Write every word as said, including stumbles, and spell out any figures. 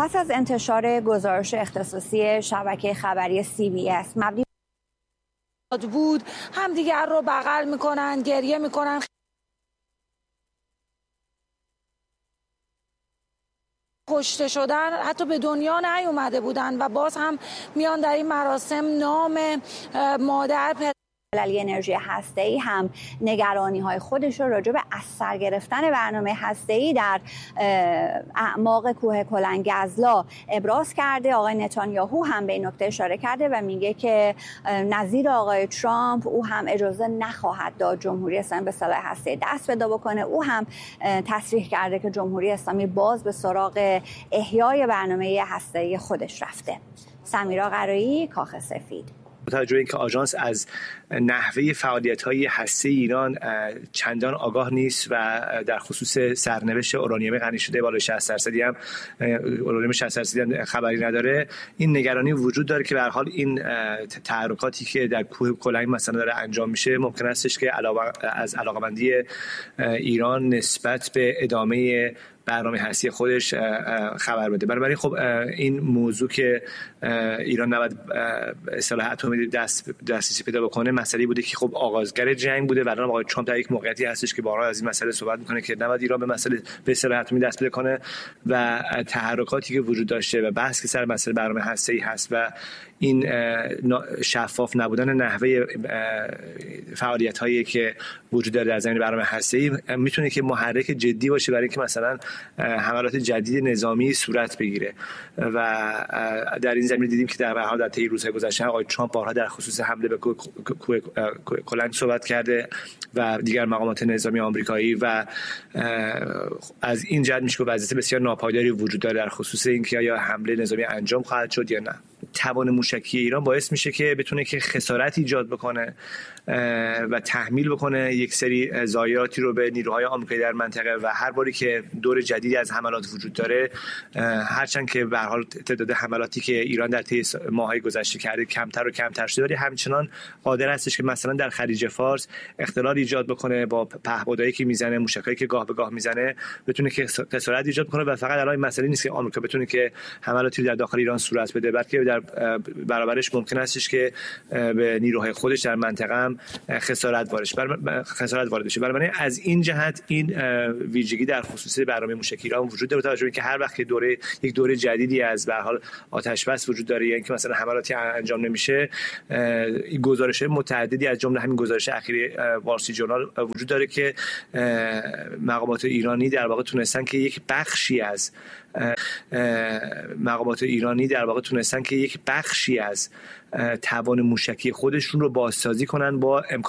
پس از انتشار گزارش اختصاصی شبکه خبری سی بی اس مبنی بود همدیگر رو بغل میکنن، گریه میکنن، کشته شدن، حتی به دنیا نیومده بودن و باز هم میان در این مراسم نام مادر پدر ملی انرژی هسته‌ای هم نگرانی‌های خودش رو راجع به از سر گرفتن برنامه هسته‌ای در اعماق کوه کلنگزلا ابراز کرده. آقای نتانیاهو هم به این نکته اشاره کرده و میگه که نظیر آقای ترامپ او هم اجازه نخواهد داد جمهوری اسلامی به سلاح هسته‌ای دست پیدا بکنه. او هم تصریح کرده که جمهوری اسلامی باز به سراغ احیای برنامه هسته‌ای خودش رفته. سمیرا قرایی، کاخ سفید. با توجه به اینکه آژانس از نحوه فعالیت‌های هسته ایران چندان آگاه نیست و در خصوص سرنوشت اورانیوم غنی شده بالای شصت درصدی هم اورانیوم شصت درصدی هم خبری نداره، این نگرانی وجود داره که به هر حال این تحرکاتی که در کوه کلنگ مثلا داره انجام میشه ممکن استش که علاوه از علاقه‌مندی ایران نسبت به ادامه برنامه هستی خودش خبر بده. بنابراین خب این موضوع که ایران نباید اصطلاح اتمی دست دسترسی پیدا بکنه مسئله بوده که خب آغازگر جنگ بوده و الان آقای ترامپ در یک موقعیتی هستش که بارها از این مسئله صحبت میکنه که نباید ایران به مسئله به اصطلاح اتمی دست پیدا کنه و تحرکاتی که وجود داشته و بحث که سر مسئله برنامه هسته‌ای هست و این شفاف نبودن نحوه فعالیت‌هایی که وجود داره در زمین برنامه هسته‌ای میتونه که محرک جدی باشه برای اینکه مثلا حملات جدید نظامی صورت بگیره و در این زمینه دیدیم که در حال در طی روزهای گذشته آقای ترامپ بارها در خصوص حمله به کوه کلنگ صحبت کرده و دیگر مقامات نظامی آمریکایی و از این جهت میشه که وضعیت بسیار ناپایداری وجود داره در خصوص اینکه آیا حمله نظامی انجام خواهد شد یا نه. توان موشکی ایران باعث میشه که بتونه که خسارت ایجاد بکنه و تحمیل بکنه یک سری ضایعاتی رو به نیروهای آمریکایی در منطقه و هر باری که دور جدیدی از حملات وجود داره، هرچند که به هر حال تعداد حملاتی که ایران در طی ماه‌های گذشته کرده کمتر و کمتر شده، ولی همچنان قادر هستش که مثلا در خلیج فارس اختلال ایجاد بکنه با پهپادایی که میزنه، موشکایی که گاه به گاه میزنه، بتونه که خسارت ایجاد کنه و فقط الان مسئله نیست که آمریکا بتونه که حملاتی در داخل ایران صورت بده، بلکه در برابرش ممکن استش که به نیروهای خودش در منطقه هم خسارت واردش بر خسارت وارد بشه. بنابراین از این جهت این ویژگی در خصوص برنامه موشکی ایران وجود داره، با توجه به اینکه هر وقت که دوره یک دوره جدیدی از به هر حال آتش بس وجود داره یا اینکه مثلا حملاتی انجام نمیشه، گزارش‌های متعددی از جمله همین گزارش اخیر وال استریت ژورنال وجود داره که مقامات ایرانی در واقع تونستن که یک بخشی از مقامات ایرانی در واقع تونستن که یک بخشی از توان موشکی خودشون رو بازسازی کنن با